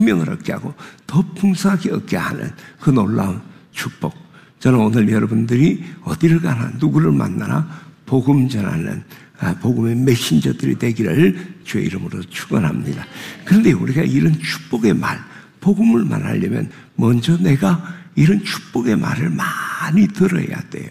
생명을 얻게 하고 더 풍성하게 얻게 하는 그 놀라운 축복. 저는 오늘 여러분들이 어디를 가나 누구를 만나나 복음 전하는 복음의 메신저들이 되기를 주의 이름으로 축원합니다. 그런데 우리가 이런 축복의 말, 복음을 말하려면 먼저 내가 이런 축복의 말을 많이 들어야 돼요.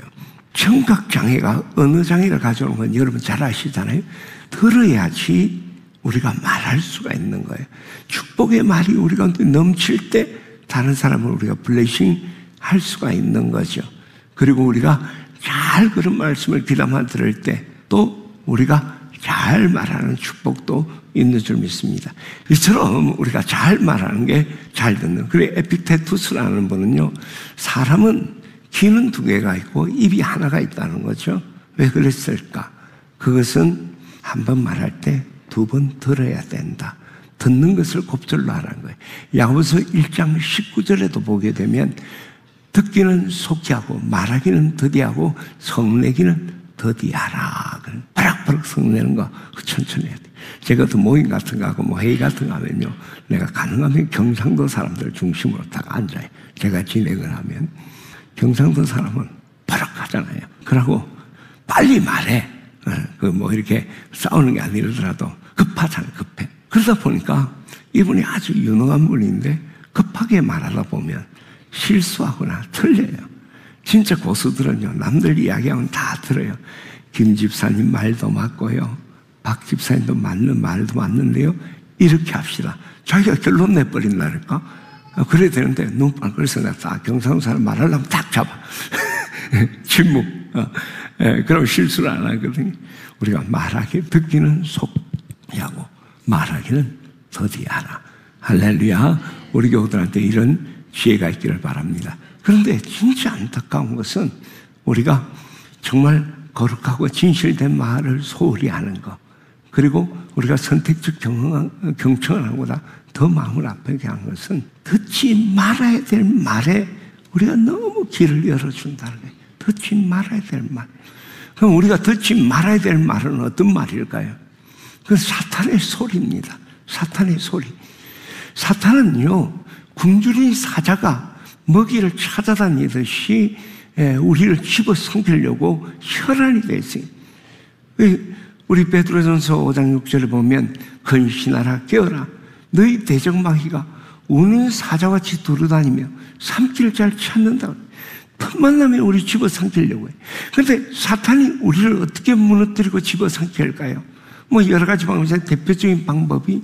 청각장애가 어느 장애를 가져오는 건 여러분 잘 아시잖아요. 들어야지 우리가 말할 수가 있는 거예요. 축복의 말이 우리가 넘칠 때 다른 사람을 우리가 블레싱 할 수가 있는 거죠. 그리고 우리가 잘 그런 말씀을 귀담아 들을 때 또 우리가 잘 말하는 축복도 있는 줄 믿습니다. 이처럼 우리가 잘 말하는 게 잘 듣는. 그래 에피테투스라는 분은요, 사람은 귀는 2개가 있고 입이 하나가 있다는 거죠. 왜 그랬을까? 그것은 한 번 말할 때 2번 들어야 된다. 듣는 것을 곱절로 하라는 거예요. 야고보서 1장 19절에도 보게 되면 듣기는 속히 하고 말하기는 더디하고 성내기는 더디하라. 바락바락 성내는 거 천천히 해야 돼. 제가 또 모임 같은 거 하고 회의 같은 거 하면요, 내가 가능하면 경상도 사람들 중심으로 딱 앉아요. 제가 진행을 하면 경상도 사람은 바락 하잖아요. 그러고 빨리 말해. 이렇게 싸우는 게 아니더라도 급하잖아요. 급해. 그러다 보니까 이분이 아주 유능한 분인데 급하게 말하다 보면 실수하거나 틀려요. 진짜 고수들은요, 남들 이야기하면 다 들어요. 김 집사님 말도 맞고요, 박 집사님도 맞는 말도 맞는데요, 이렇게 합시다. 자기가 결론 내버린다니까. 그래야 되는데 눈빵. 그래서 내가 딱 경상도 사람 말하려면 딱 잡아. 침묵. 그럼 실수를 안 하거든요. 우리가 말하기, 듣기는 속하고 말하기는 더디하라. 할렐루야. 우리 교우들한테 이런 지혜가 있기를 바랍니다. 그런데 진짜 안타까운 것은 우리가 정말 거룩하고 진실된 말을 소홀히 하는 것, 그리고 우리가 선택적 경청을 하는 것보다 더 마음을 아프게 하는 것은 듣지 말아야 될 말에 우리가 너무 귀를 열어준다는 거예요. 듣지 말아야 될 말. 그럼 우리가 듣지 말아야 될 말은 어떤 말일까요? 그건 사탄의 소리입니다. 사탄의 소리. 사탄은요, 굶주린 사자가 먹이를 찾아다니듯이 우리를 집어삼키려고 혈안이 되어 있어요. 우리 베드로전서 5장 6절에 보면 근신하라 깨어라 너희 대적마귀가 우는 사자같이 두루다니며 삼킬 잘 찾는다. 틈만 나면 우리 집어삼키려고 해요. 그런데 사탄이 우리를 어떻게 무너뜨리고 집어삼킬까요? 여러 가지 방법이지만 대표적인 방법이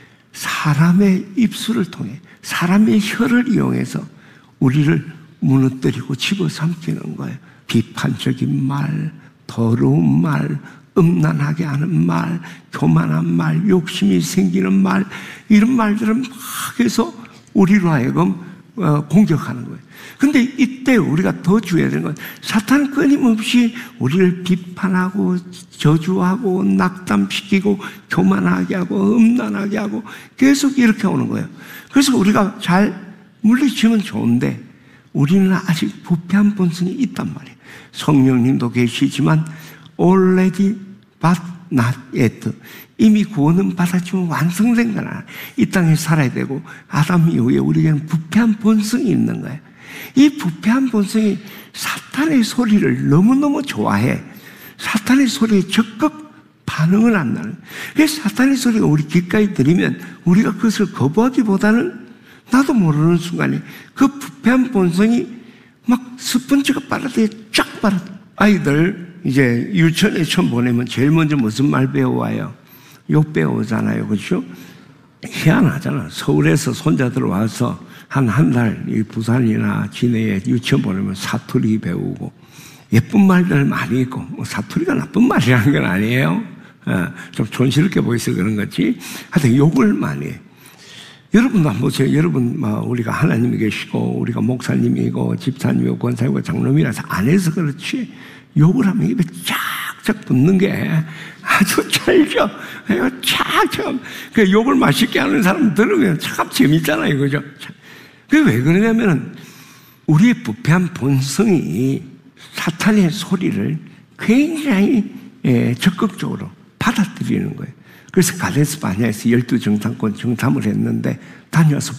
사람의 입술을 통해, 사람의 혀를 이용해서 우리를 무너뜨리고 집어삼키는 거예요. 비판적인 말, 더러운 말, 음란하게 하는 말, 교만한 말, 욕심이 생기는 말, 이런 말들은 막 해서 우리로 하여금 공격하는 거예요. 근데 이때 우리가 더 주의해야 되는 건 사탄은 끊임없이 우리를 비판하고 저주하고 낙담시키고 교만하게 하고 음란하게 하고 계속 이렇게 오는 거예요. 그래서 우리가 잘 물리치면 좋은데 우리는 아직 부패한 본성이 있단 말이에요. 성령님도 계시지만 already but not yet, 이미 구원은 받았지만 완성된 건 아니에요. 이 땅에 살아야 되고 아담 이후에 우리에게는 부패한 본성이 있는 거예요. 이 부패한 본성이 사탄의 소리를 너무너무 좋아해. 사탄의 소리에 적극 반응을 안 나는. 그래서 사탄의 소리가 우리 귓가에 들이면 우리가 그것을 거부하기보다는 나도 모르는 순간에 그 부패한 본성이 막 스펀지가 빨아들여 쫙 빨아. 아이들 이제 유치원에 처음 보내면 제일 먼저 무슨 말 배워와요? 욕 배우잖아요. 그렇죠? 희한하잖아. 서울에서 손자들 와서 한 달 이 부산이나 진해에 유치원 보내면 사투리 배우고 예쁜 말들 많이 있고, 사투리가 나쁜 말이라는 건 아니에요. 좀 촌스럽게 보여서 그런 거지. 하여튼 욕을 많이 해. 여러분도 한번 보세요. 여러분, 우리가 하나님이 계시고, 우리가 목사님이고, 집사님이고, 권사이고, 장로님이라서 안 해서 그렇지. 욕을 하면 입에 쫙쫙 붙는 게 아주 찰져. 쫙쫙. 그 욕을 맛있게 하는 사람 들으면 참 재밌잖아요. 그죠? 그게 왜 그러냐면은, 우리의 부패한 본성이 사탄의 소리를 굉장히 적극적으로 받아들이는 거예요. 그래서 가데스 바네아에서 12 정탐권 정탐을 했는데 다녀와서